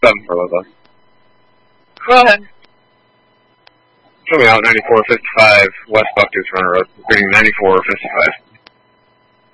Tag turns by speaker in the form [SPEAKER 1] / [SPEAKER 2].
[SPEAKER 1] 7 for Lola.
[SPEAKER 2] Go ahead.
[SPEAKER 1] Show me out 9455 West Bucktooth Run Road, reading 9455.